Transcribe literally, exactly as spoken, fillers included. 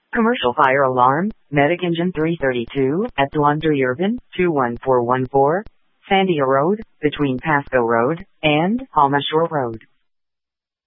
Commercial fire alarm, Medic Engine three thirty-two, at Laundry Urban, two one four one four, Sandia Road, between Pasco Road and Halma Shore Road.